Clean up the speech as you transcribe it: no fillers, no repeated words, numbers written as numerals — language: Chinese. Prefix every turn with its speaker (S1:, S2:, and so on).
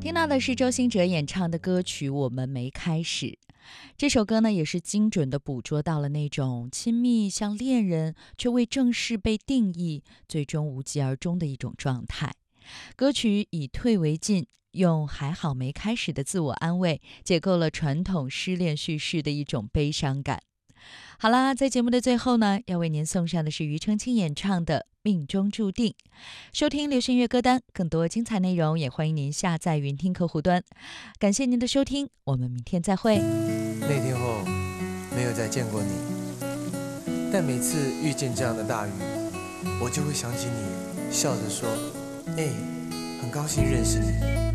S1: 听到的是周兴哲演唱的歌曲《我们没开始》。这首歌呢，也是精准地捕捉到了那种亲密像恋人，却未正式被定义，最终无疾而终的一种状态。歌曲以退为进，用还好没开始的自我安慰，解构了传统失恋叙事的一种悲伤感。好啦，在节目的最后呢，要为您送上的是庾澄庆演唱的《命中注定》。收听流行乐歌单，更多精彩内容也欢迎您下载云听客户端。感谢您的收听，我们明天再会。
S2: 那天后没有再见过你，但每次遇见这样的大雨，我就会想起你，笑着说：“很高兴认识你。”